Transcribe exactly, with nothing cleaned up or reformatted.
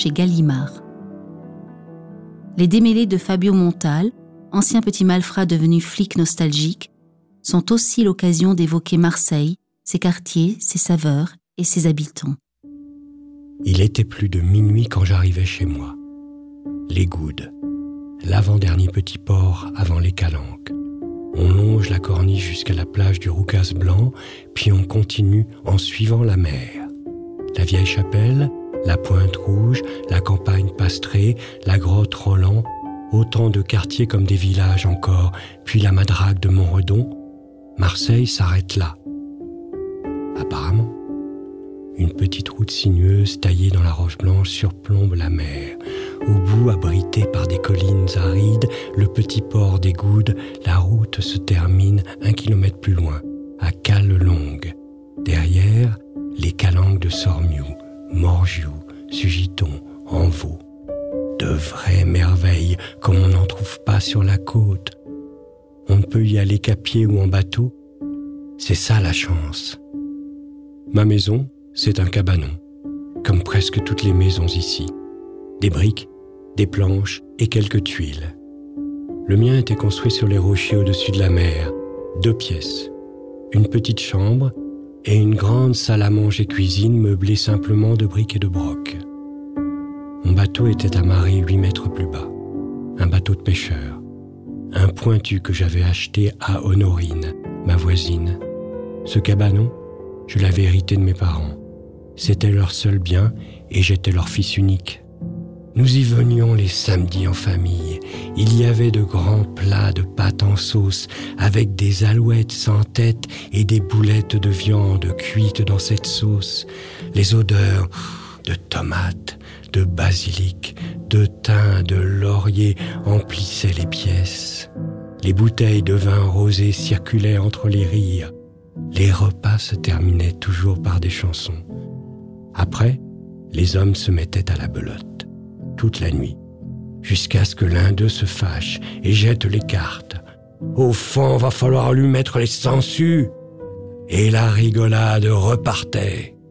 chez Gallimard. Les démêlés de Fabio Montal, ancien petit malfrat devenu flic nostalgique, sont aussi l'occasion d'évoquer Marseille, ses quartiers, ses saveurs et ses habitants. Il était plus de minuit quand j'arrivais chez moi. Les Goudes, l'avant-dernier petit port avant les Calanques. On longe la corniche jusqu'à la plage du Roucas blanc, puis on continue en suivant la mer. La vieille chapelle, la Pointe Rouge, la campagne Pastrée, la grotte Roland, autant de quartiers comme des villages encore, puis la Madrague de Montredon. Marseille s'arrête là. Apparemment, une petite route sinueuse taillée dans la roche blanche surplombe la mer. Au bout, abrité par des collines arides, le petit port des Goudes, la route se termine un kilomètre plus loin, à Cales-Longues. Derrière, les calanques de Sormiou, Morgiou, Sugiton, Envaux. De vraies merveilles comme on n'en trouve pas sur la côte. On ne peut y aller qu'à pied ou en bateau. C'est ça la chance. Ma maison, c'est un cabanon, comme presque toutes les maisons ici. Des briques, des planches et quelques tuiles. Le mien était construit sur les rochers au-dessus de la mer. Deux pièces, une petite chambre et une grande salle à manger cuisine meublée simplement de briques et de brocs. Mon bateau était amarré huit mètres plus bas. Un bateau de pêcheur. Un pointu que j'avais acheté à Honorine, ma voisine. Ce cabanon, je l'avais hérité de mes parents. C'était leur seul bien et j'étais leur fils unique. Nous y venions les samedis en famille. Il y avait de grands plats de pâtes en sauce avec des alouettes sans tête et des boulettes de viande cuites dans cette sauce. Les odeurs de tomates, de basilic, de thym, de laurier emplissaient les pièces. Les bouteilles de vin rosé circulaient entre les rires. Les repas se terminaient toujours par des chansons. Après, les hommes se mettaient à la belote, toute la nuit, jusqu'à ce que l'un d'eux se fâche et jette les cartes. Au fond, va falloir lui mettre les sangsues. Et la rigolade repartait.